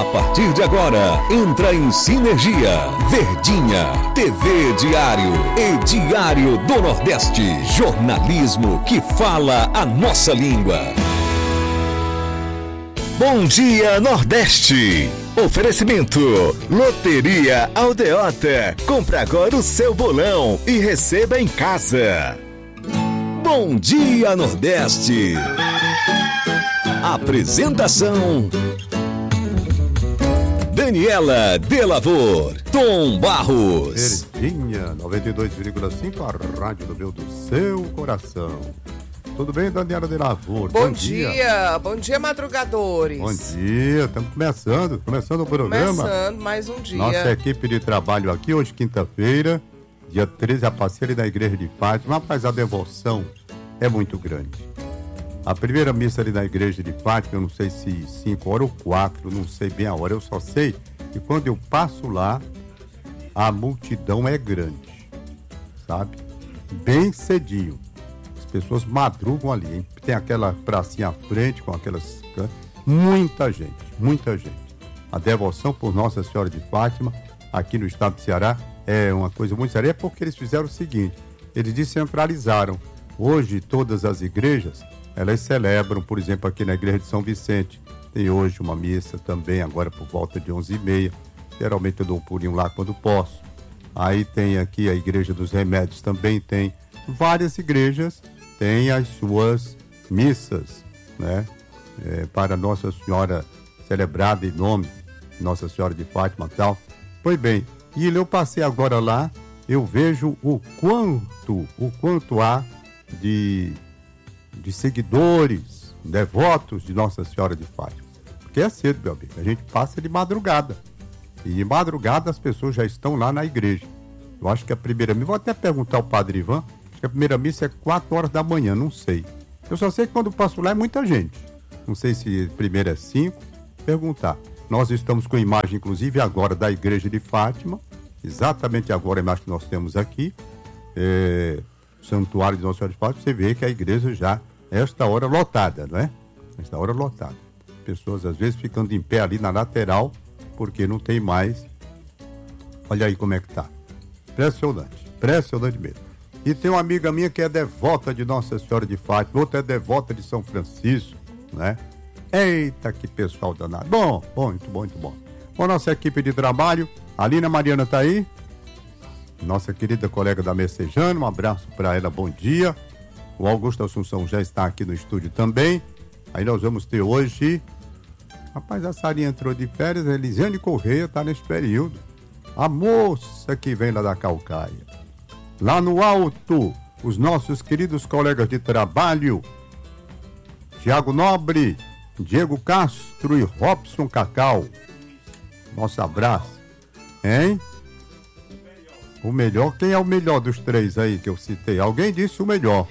A partir de agora, entra em sinergia. Verdinha, TV Diário e Diário do Nordeste. Jornalismo que fala a nossa língua. Bom dia, Nordeste. Oferecimento Loteria Aldeota. Compre agora o seu bolão e receba em casa. Bom dia, Nordeste. Apresentação: Daniela Delavor, Tom Barros. Verdinha 92,5, a rádio do meu, do seu coração. Tudo bem, Daniela Delavor? Bom dia, madrugadores. Bom dia, estamos começando o programa. Começando mais um dia. Nossa equipe de trabalho aqui, hoje quinta-feira, dia 13, a passeira da Igreja de Fátima. Rapaz, a devoção é muito grande. A primeira missa ali na Igreja de Fátima, eu não sei se 5 horas ou 4, não sei bem a hora, eu só sei que quando eu passo lá, a multidão é grande, sabe? Bem cedinho. As pessoas madrugam ali, hein? Tem aquela pracinha à frente com aquelas... Muita gente. A devoção por Nossa Senhora de Fátima, aqui no estado do Ceará, é uma coisa muito séria. É porque eles fizeram o seguinte, eles descentralizaram. Hoje, todas as igrejas, elas celebram, por exemplo, aqui na Igreja de São Vicente, tem hoje uma missa também, agora por volta de 11h30. Geralmente eu dou um pulinho lá quando posso. Aí tem aqui a Igreja dos Remédios, também tem. Várias igrejas têm as suas missas, né? Para Nossa Senhora, celebrada em nome de Nossa Senhora de Fátima e tal. Pois bem, e eu passei agora lá, eu vejo o quanto há de seguidores, devotos de Nossa Senhora de Fátima. Porque é cedo, meu amigo, a gente passa de madrugada. E de madrugada as pessoas já estão lá na igreja. Eu acho que a primeira missa, vou até perguntar ao Padre Ivan, acho que a primeira missa é 4 horas da manhã, não sei. Eu só sei que quando passo lá é muita gente. Não sei se primeiro é 5, perguntar. Nós estamos com imagem, inclusive, agora da Igreja de Fátima, exatamente agora a imagem que nós temos aqui, Santuário de Nossa Senhora de Fátima. Você vê que a igreja já, esta hora, lotada, não é? Esta hora lotada. Pessoas, às vezes, ficando em pé ali na lateral, porque não tem mais. Olha aí como é que tá. Impressionante mesmo. E tem uma amiga minha que é devota de Nossa Senhora de Fátima, outra é devota de São Francisco, né? Eita, que pessoal danado. Bom, muito bom. Bom, nossa equipe de trabalho, a Lina Mariana tá aí, nossa querida colega da Messejana, um abraço para ela, bom dia. O Augusto Assunção já está aqui no estúdio também. Aí nós vamos ter hoje... Rapaz, a Sarinha entrou de férias, a Elisiane Correia está nesse período. A moça que vem lá da Calcaia. Lá no alto, os nossos queridos colegas de trabalho, Tiago Nobre, Diego Castro e Robson Cacau. Nosso abraço. Hein? O melhor, quem é o melhor dos três aí que eu citei? Alguém disse o melhor.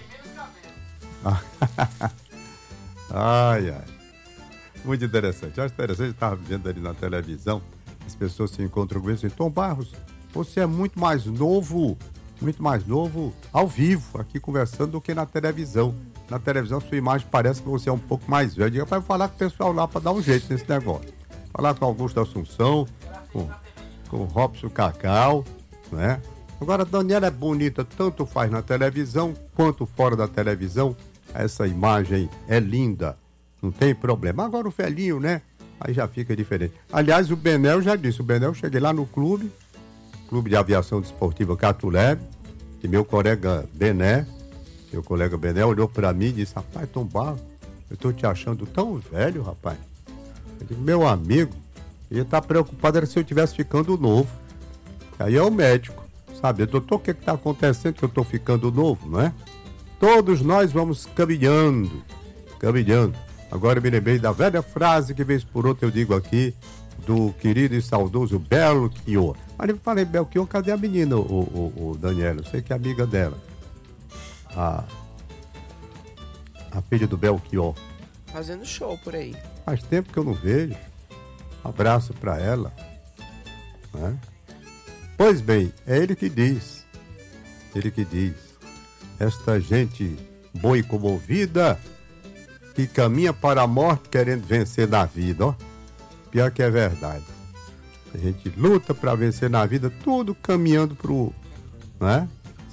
Ai. Muito interessante. Acho interessante, eu estava vendo ali na televisão, as pessoas se encontram com isso e Tom Barros, você é muito mais novo ao vivo, aqui conversando, do que na televisão. Na televisão, sua imagem parece que você é um pouco mais velho. Eu vou falar com o pessoal lá para dar um jeito nesse negócio. Falar com o Augusto Assunção, com o Robson Cacau, né? Agora, a Daniela é bonita, tanto faz na televisão quanto fora da televisão. Essa imagem é linda, não tem problema. Agora o velhinho, né? Aí já fica diferente. Aliás, o Benel já disse, eu cheguei lá no clube de aviação desportiva Catulé, e meu colega Bené olhou pra mim e disse, rapaz, Tom Barros, eu tô te achando tão velho, rapaz. Eu digo, meu amigo, ele tá preocupado era se eu estivesse ficando novo. Aí é o médico, sabe? Doutor, o que tá acontecendo que eu tô ficando novo, não é? Todos nós vamos caminhando. Agora eu me lembrei da velha frase que vez por outra eu digo aqui, do querido e saudoso Belchior. Mas eu falei, Belchior, cadê a menina, o Daniela? Eu sei que é amiga dela. A filha do Belchior. Fazendo show por aí. Faz tempo que eu não vejo. Abraço pra ela. Né? Pois bem, é ele que diz. Esta gente boa e comovida que caminha para a morte querendo vencer da vida, ó. Pior que é verdade. A gente luta para vencer na vida, tudo caminhando pro, né?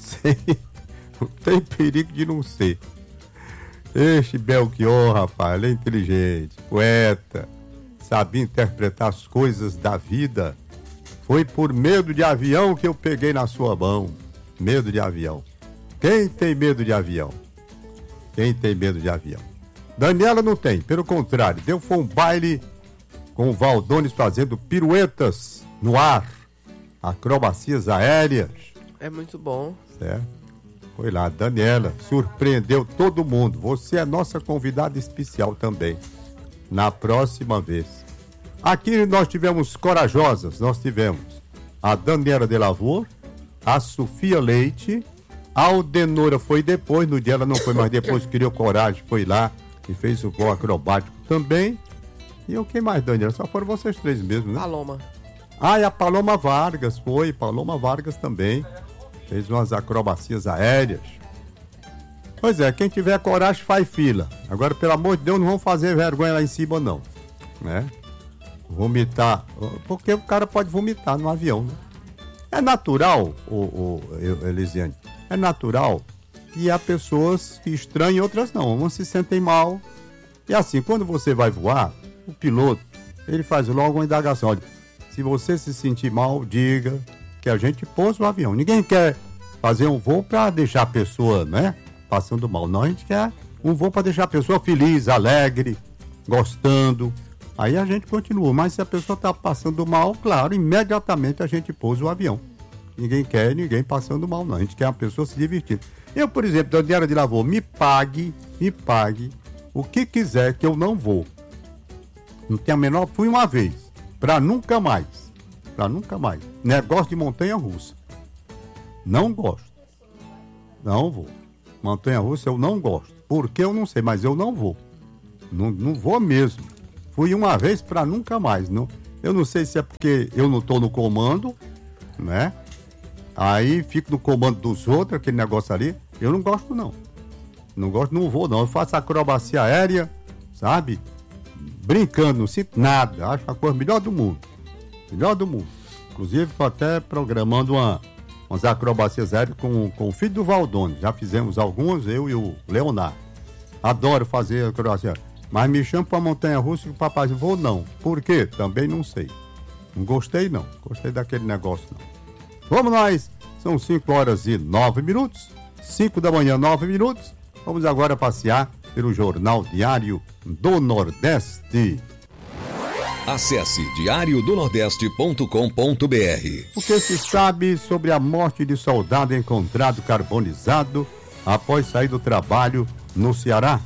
Não tem perigo de não ser. Este Belchior, rapaz, ele é inteligente, poeta, sabia interpretar as coisas da vida. Foi por medo de avião que eu peguei na sua mão. Medo de avião. Quem tem medo de avião? Quem tem medo de avião? Daniela não tem, pelo contrário, foi um baile com o Valdones fazendo piruetas no ar, acrobacias aéreas. É muito bom. Certo? Foi lá, Daniela, surpreendeu todo mundo. Você é nossa convidada especial também, na próxima vez. Aqui nós tivemos corajosas, nós tivemos a Daniela de Lavor, a Sofia Leite, a Aldenora foi depois, no dia ela não foi mais depois, criou coragem, foi lá e fez o voo acrobático também. E o que mais, Daniela? Só foram vocês três mesmo, né? Paloma. Ah, e a Paloma Vargas foi, Paloma Vargas também. Fez umas acrobacias aéreas. Pois é, quem tiver coragem faz fila. Agora, pelo amor de Deus, não vão fazer vergonha lá em cima, não. Né? Vomitar. Porque o cara pode vomitar no avião, né? É natural, Elisiane, é natural que há pessoas que estranham e outras não. Umas se sentem mal. E assim, quando você vai voar, o piloto, ele faz logo uma indagação. Olha, se você se sentir mal, diga que a gente pôs o avião. Ninguém quer fazer um voo para deixar a pessoa, né, passando mal. Não, a gente quer um voo para deixar a pessoa feliz, alegre, gostando. Aí a gente continua. Mas se a pessoa está passando mal, claro, imediatamente a gente pôs o avião. Ninguém quer ninguém passando mal, não. A gente quer a pessoa se divertindo. Eu, por exemplo, Daniela de Lavor, me pague o que quiser que eu não vou. Não tem a menor... Fui uma vez, para nunca mais. Para nunca mais. Negócio de montanha-russa. Não gosto. Não vou. Montanha-russa eu não gosto. Por que eu não sei, mas eu não vou. Não vou mesmo. Fui uma vez para nunca mais. Não, eu não sei se é porque eu não estou no comando, né? Aí fico no comando dos outros, aquele negócio ali. Eu não gosto, não. Não gosto, não vou, não. Eu faço acrobacia aérea, sabe? Brincando, não sinto nada. Acho a coisa melhor do mundo. Melhor do mundo. Inclusive, estou até programando umas acrobacias aéreas com o filho do Valdones. Já fizemos algumas, eu e o Leonardo. Adoro fazer acrobacia. Mas me chama para a montanha-russa e o papai vou não. Por quê? Também não sei. Não gostei, não. Gostei daquele negócio, não. Vamos nós. São 5 horas e 9 minutos. 5 da manhã, 9 minutos. Vamos agora passear pelo Jornal Diário do Nordeste. Acesse diariodonordeste.com.br. O que se sabe sobre a morte de soldado encontrado carbonizado após sair do trabalho no Ceará?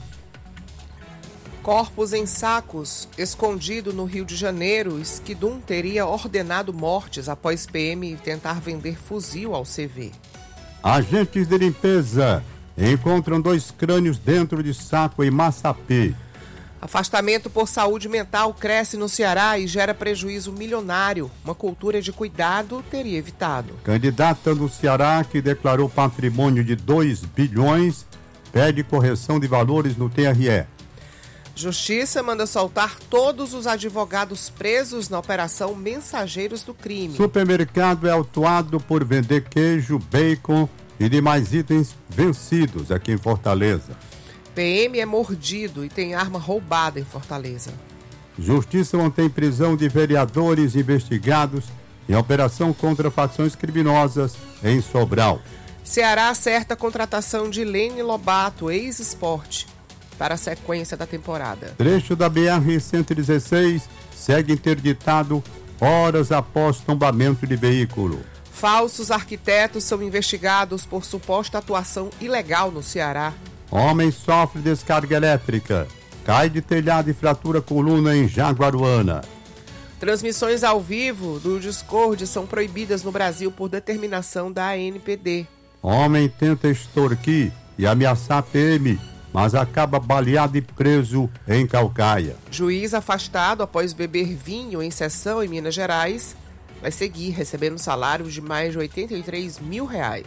Corpos em sacos, escondido no Rio de Janeiro, Esquidum teria ordenado mortes após PM tentar vender fuzil ao CV. Agentes de limpeza encontram 2 crânios dentro de saco em Massapê. Afastamento por saúde mental cresce no Ceará e gera prejuízo milionário. Uma cultura de cuidado teria evitado. Candidata no Ceará que declarou patrimônio de 2 bilhões pede correção de valores no TRE. Justiça manda soltar todos os advogados presos na operação Mensageiros do Crime. Supermercado é autuado por vender queijo, bacon e demais itens vencidos aqui em Fortaleza. PM é mordido e tem arma roubada em Fortaleza. Justiça mantém prisão de vereadores investigados em operação contra facções criminosas em Sobral. Ceará acerta a contratação de Lene Lobato, ex-esporte, para a sequência da temporada. Trecho da BR-116 segue interditado horas após tombamento de veículo. Falsos arquitetos são investigados por suposta atuação ilegal no Ceará. Homem sofre descarga elétrica. Cai de telhado e fratura coluna em Jaguaruana. Transmissões ao vivo do Discord são proibidas no Brasil por determinação da ANPD. Homem tenta extorquir e ameaçar PM, mas acaba baleado e preso em Caucaia. Juiz afastado após beber vinho em sessão em Minas Gerais vai seguir recebendo salários de mais de R$83 mil.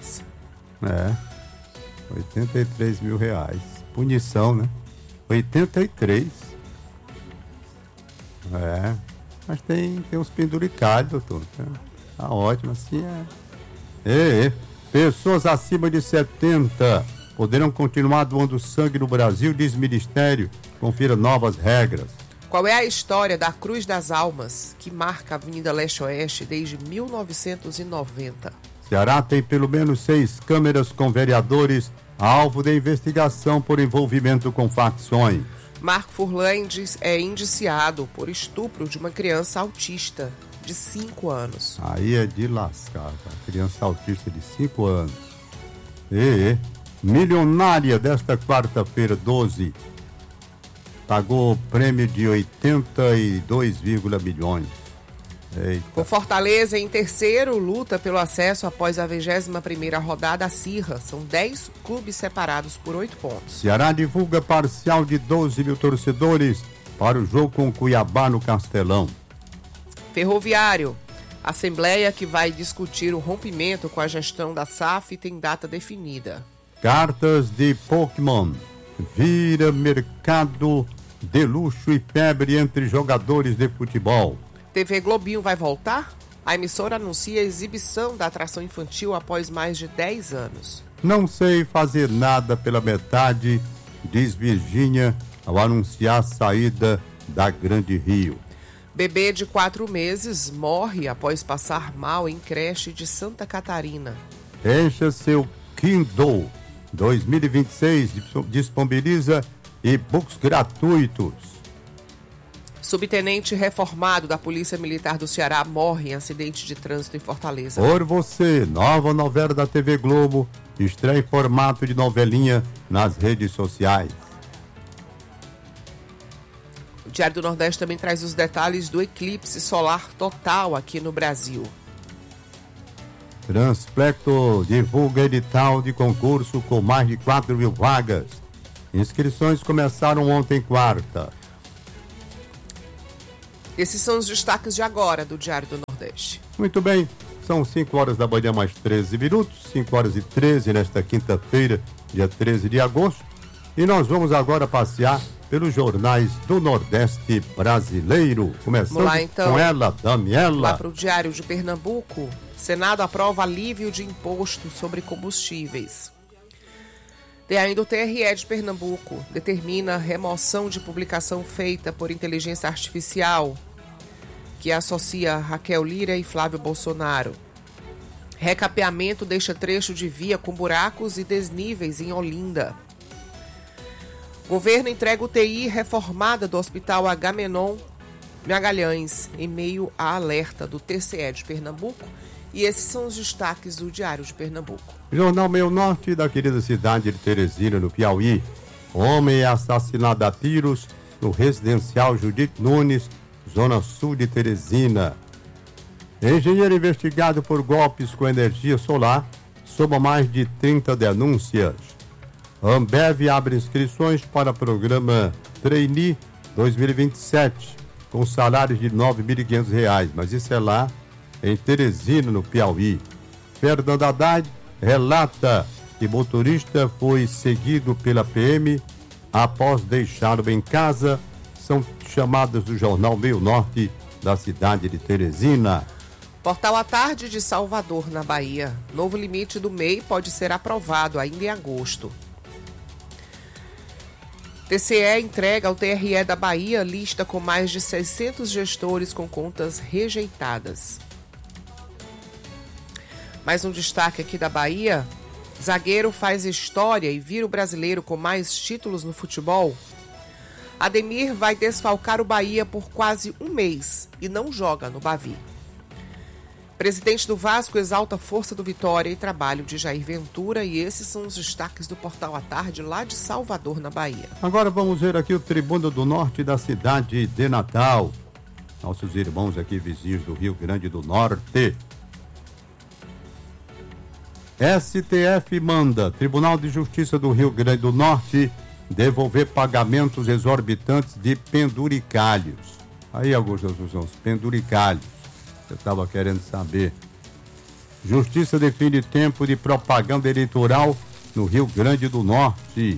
83 mil reais. Punição, né? 83. Mas tem uns penduricalhos, doutor. Tá ótimo, assim Pessoas acima de 70 poderão continuar doando sangue no Brasil, diz Ministério. Confira novas regras. Qual é a história da Cruz das Almas, que marca a Avenida Leste-Oeste desde 1990? Ceará tem pelo menos 6 câmeras com vereadores alvo de investigação por envolvimento com facções. Marco Furlan é indiciado por estupro de uma criança autista de 5 anos. Aí é de lascar, tá? Criança autista de 5 anos. Milionária desta quarta-feira, 12, pagou prêmio de 82, milhões. Eita. Com Fortaleza em terceiro, luta pelo acesso após a 21ª rodada à Cirra. São 10 clubes separados por 8 pontos. Ceará divulga parcial de 12 mil torcedores para o jogo com Cuiabá no Castelão. Ferroviário. Assembleia que vai discutir o rompimento com a gestão da SAF tem data definida. Cartas de Pokémon. Vira mercado de luxo e febre entre jogadores de futebol. TV Globinho vai voltar? A emissora anuncia a exibição da atração infantil após mais de 10 anos. Não sei fazer nada pela metade, diz Virgínia ao anunciar a saída da Grande Rio. Bebê de 4 meses morre após passar mal em creche de Santa Catarina. Encha seu Kindle. 2026 disponibiliza e-books gratuitos. Subtenente reformado da Polícia Militar do Ceará morre em acidente de trânsito em Fortaleza. Por você, nova novela da TV Globo, estreia em formato de novelinha nas redes sociais. O Diário do Nordeste também traz os detalhes do eclipse solar total aqui no Brasil. Transplecto divulga edital de concurso com mais de 4 mil vagas. Inscrições começaram ontem, quarta. Esses são os destaques de agora do Diário do Nordeste. Muito bem, são 5 horas da manhã mais 13 minutos, 5 horas e 13 nesta quinta-feira, dia 13 de agosto. E nós vamos agora passear pelos jornais do Nordeste brasileiro. Começando lá, então, com ela, Daniela. Lá para o Diário de Pernambuco, Senado aprova alívio de imposto sobre combustíveis. Tem ainda o TRE de Pernambuco, determina remoção de publicação feita por inteligência artificial, que associa Raquel Lira e Flávio Bolsonaro. Recapeamento deixa trecho de via com buracos e desníveis em Olinda. Governo entrega UTI reformada do Hospital Agamenon Magalhães, em meio a alerta do TCE de Pernambuco. E esses são os destaques do Diário de Pernambuco. Jornal Meio Norte da querida cidade de Teresina, no Piauí. Homem é assassinado a tiros no residencial Judite Nunes, zona sul de Teresina. Engenheiro investigado por golpes com energia solar soma mais de 30 denúncias. Ambev abre inscrições para programa Trainee 2027, com salários de R$ 9.500, mas isso é lá em Teresina, no Piauí. Fernando Haddad relata que motorista foi seguido pela PM após deixá-lo em casa. São chamadas do jornal Meio Norte da cidade de Teresina. Portal à Tarde de Salvador, na Bahia. Novo limite do MEI pode ser aprovado ainda em agosto. TCE entrega ao TRE da Bahia lista com mais de 600 gestores com contas rejeitadas. Mais um destaque aqui da Bahia. Zagueiro faz história e vira o brasileiro com mais títulos no futebol. Ademir vai desfalcar o Bahia por quase um mês e não joga no Bavi. Presidente do Vasco exalta a força do Vitória e trabalho de Jair Ventura. E esses são os destaques do Portal à Tarde, lá de Salvador, na Bahia. Agora vamos ver aqui o Tribuna do Norte da cidade de Natal. Nossos irmãos aqui vizinhos do Rio Grande do Norte. STF manda Tribunal de Justiça do Rio Grande do Norte devolver pagamentos exorbitantes de penduricalhos. Aí, Augusto Assunção, os penduricalhos. Eu estava querendo saber. Justiça define tempo de propaganda eleitoral no Rio Grande do Norte.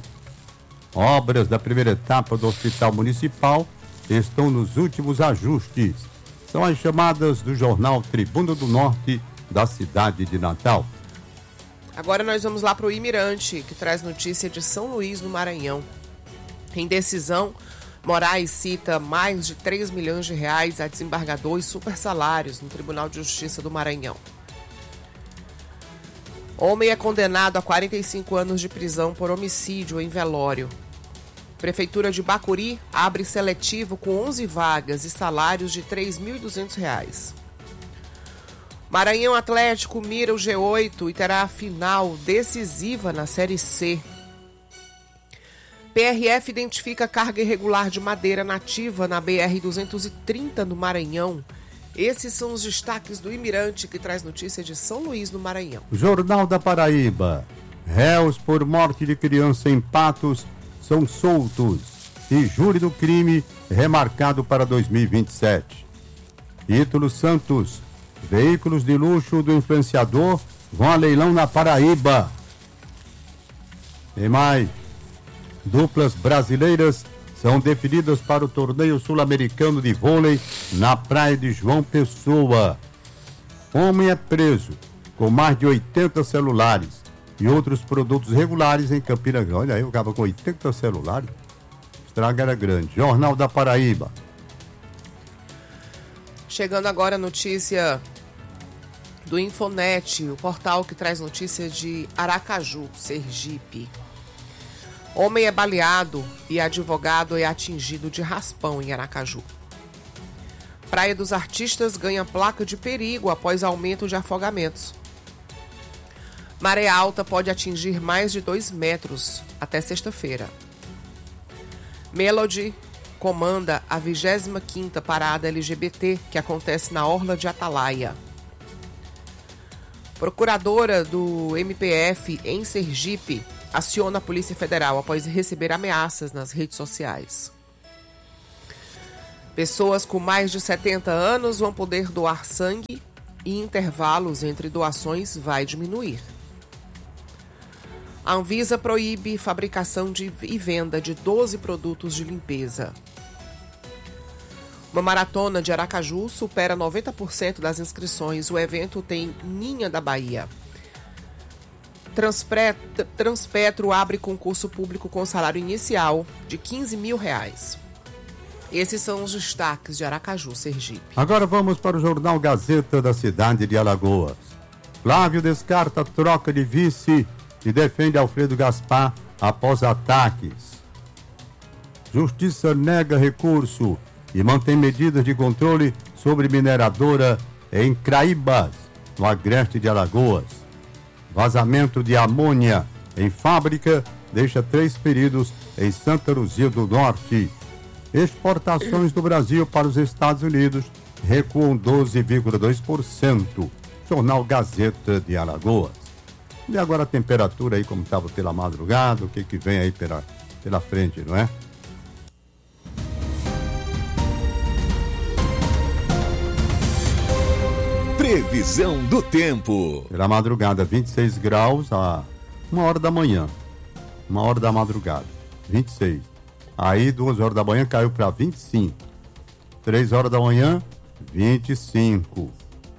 Obras da primeira etapa do Hospital Municipal estão nos últimos ajustes. São as chamadas do jornal Tribuna do Norte da cidade de Natal. Agora nós vamos lá para o Imirante, que traz notícia de São Luís, no Maranhão. Em decisão, Moraes cita mais de 3 milhões de reais a desembargador e supersalários no Tribunal de Justiça do Maranhão. Homem é condenado a 45 anos de prisão por homicídio em velório. Prefeitura de Bacuri abre seletivo com 11 vagas e salários de R$ 3.200. Maranhão Atlético mira o G8 e terá a final decisiva na Série C. PRF identifica carga irregular de madeira nativa na BR-230 no Maranhão. Esses são os destaques do Imirante, que traz notícia de São Luís, no Maranhão. Jornal da Paraíba. Réus por morte de criança em Patos são soltos e júri do crime remarcado para 2027. Ítalo Santos. Veículos de luxo do influenciador vão a leilão na Paraíba. E mais, duplas brasileiras são definidas para o torneio sul-americano de vôlei na praia de João Pessoa. Homem é preso com mais de 80 celulares e outros produtos regulares em Campina Grande. Olha aí, eu acaba com 80 celulares. O estrago era grande. Jornal da Paraíba. Chegando agora a notícia do Infonet, o portal que traz notícia de Aracaju, Sergipe. Homem é baleado e advogado é atingido de raspão em Aracaju. Praia dos Artistas ganha placa de perigo após aumento de afogamentos. Maré alta pode atingir mais de 2 metros até sexta-feira. Melody comanda a 25ª parada LGBT que acontece na Orla de Atalaia. Procuradora do MPF em Sergipe aciona a Polícia Federal após receber ameaças nas redes sociais. Pessoas com mais de 70 anos vão poder doar sangue e intervalos entre doações vai diminuir. A Anvisa proíbe fabricação e venda de 12 produtos de limpeza. Uma maratona de Aracaju supera 90% das inscrições. O evento tem Ninha da Bahia. Transpetro abre concurso público com salário inicial de R$ 15 mil. Esses são os destaques de Aracaju, Sergipe. Agora vamos para o Jornal Gazeta da cidade de Alagoas. Flávio descarta troca de vice e defende Alfredo Gaspar após ataques. Justiça nega recurso e mantém medidas de controle sobre mineradora em Craíbas, no agreste de Alagoas. Vazamento de amônia em fábrica deixa 3 feridos em Santa Luzia do Norte. Exportações do Brasil para os Estados Unidos recuam 12,2%. Jornal Gazeta de Alagoas. E agora a temperatura aí, como estava pela madrugada, o que vem aí pela frente, não é? Previsão do tempo. Pela madrugada, 26 graus a 1h da manhã. 1h da madrugada, 26. Aí, 2 horas da manhã, caiu para 25. 3 horas da manhã, 25.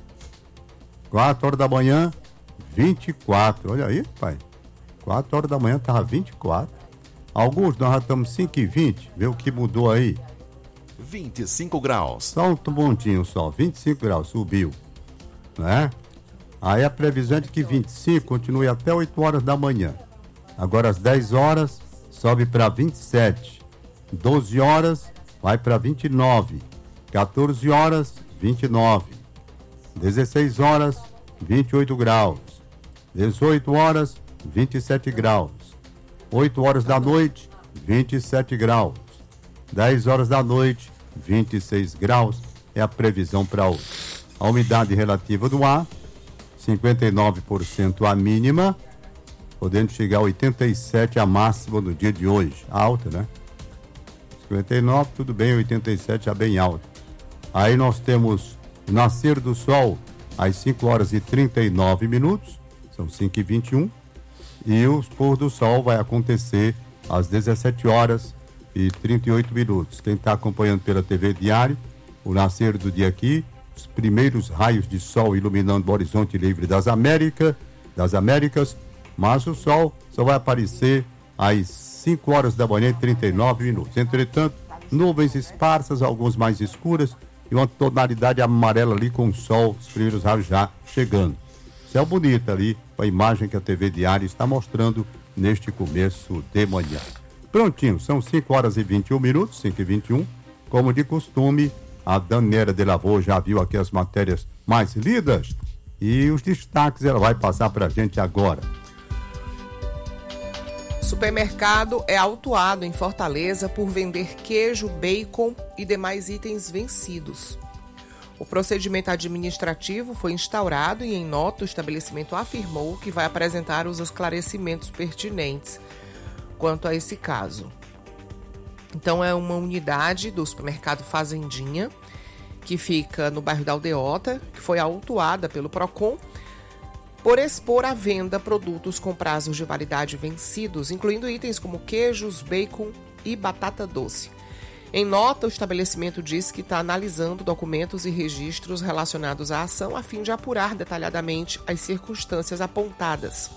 4 horas da manhã, 24. Olha aí, pai. 4 horas da manhã estava 24. Alguns nós já estamos 5h20. Vê o que mudou aí. 25 graus. Só um pontinho só. 25 graus, subiu. Né? Aí a previsão é de que 25 continue até 8 horas da manhã. Agora às 10 horas sobe para 27. 12 horas vai para 29. 14 horas, 29. 16 horas, 28 graus. 18 horas, 27 graus. 8 horas da noite, 27 graus. 10 horas da noite, 26 graus. É a previsão para hoje. A umidade relativa do ar, 59% a mínima, podendo chegar a 87% a máxima no dia de hoje. Alta, né? 59, tudo bem, 87 já bem alta. Aí nós temos o nascer do sol às 5 horas e 39 minutos, são 5h21, e o pôr do sol vai acontecer às 17 horas e 38 minutos. Quem está acompanhando pela TV Diário, o nascer do dia aqui, os primeiros raios de sol iluminando o horizonte livre das Américas, mas o sol só vai aparecer às 5 horas da manhã e 39 minutos. Entretanto, nuvens esparsas, algumas mais escuras e uma tonalidade amarela ali com o sol, os primeiros raios já chegando. Céu bonito ali, a imagem que a TV Diário está mostrando neste começo de manhã. Prontinho, são 5 horas e 21 minutos, 5h21. Como de costume, a Daniela de Lavô já viu aqui as matérias mais lidas e os destaques ela vai passar para a gente agora. Supermercado é autuado em Fortaleza por vender queijo, bacon e demais itens vencidos. O procedimento administrativo foi instaurado e, em nota, o estabelecimento afirmou que vai apresentar os esclarecimentos pertinentes quanto a esse caso. Então, é uma unidade do supermercado Fazendinha, que fica no bairro da Aldeota, que foi autuada pelo PROCON por expor à venda produtos com prazos de validade vencidos, incluindo itens como queijos, bacon e batata doce. Em nota, o estabelecimento diz que está analisando documentos e registros relacionados à ação a fim de apurar detalhadamente as circunstâncias apontadas.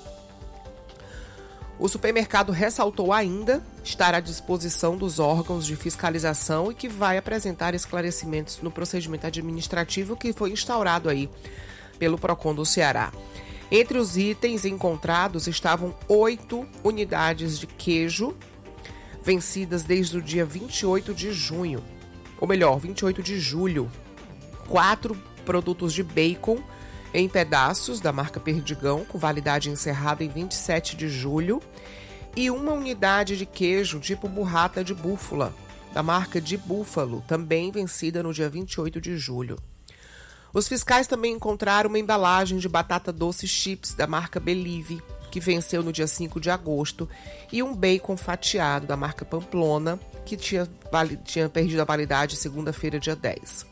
O supermercado ressaltou ainda estar à disposição dos órgãos de fiscalização e que vai apresentar esclarecimentos no procedimento administrativo que foi instaurado aí pelo PROCON do Ceará. Entre os itens encontrados estavam 8 unidades de queijo, vencidas desde o dia 28 de junho, ou melhor, 28 de julho. 4 produtos de bacon em pedaços da marca Perdigão, com validade encerrada em 27 de julho, e uma unidade de queijo tipo burrata de búfala, da marca de Búfalo, também vencida no dia 28 de julho. Os fiscais também encontraram uma embalagem de batata doce chips da marca Believe, que venceu no dia 5 de agosto, e um bacon fatiado da marca Pamplona, que tinha perdido a validade segunda-feira, dia 10.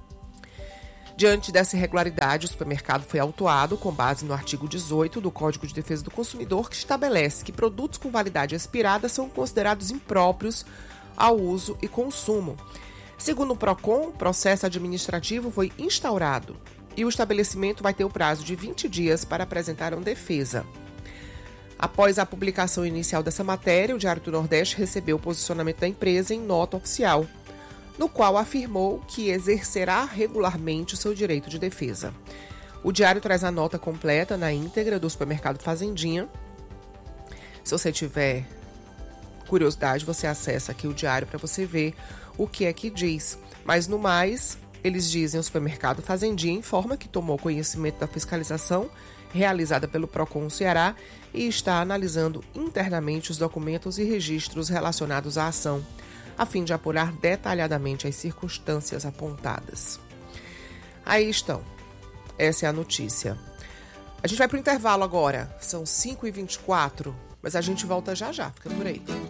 Diante dessa irregularidade, o supermercado foi autuado com base no artigo 18 do Código de Defesa do Consumidor, que estabelece que produtos com validade expirada são considerados impróprios ao uso e consumo. Segundo o PROCON, o processo administrativo foi instaurado e o estabelecimento vai ter o prazo de 20 dias para apresentar uma defesa. Após a publicação inicial dessa matéria, o Diário do Nordeste recebeu o posicionamento da empresa em nota oficial, no qual afirmou que exercerá regularmente o seu direito de defesa. O Diário traz a nota completa na íntegra do supermercado Fazendinha. Se você tiver curiosidade, você acessa aqui o Diário para você ver o que é que diz. Mas no mais, eles dizem: o supermercado Fazendinha informa que tomou conhecimento da fiscalização realizada pelo PROCON Ceará e está analisando internamente os documentos e registros relacionados à ação, a fim de apurar detalhadamente as circunstâncias apontadas. Aí estão. Essa é a notícia. A gente vai para o intervalo agora. São 5h24, mas a gente volta já já. Fica por aí.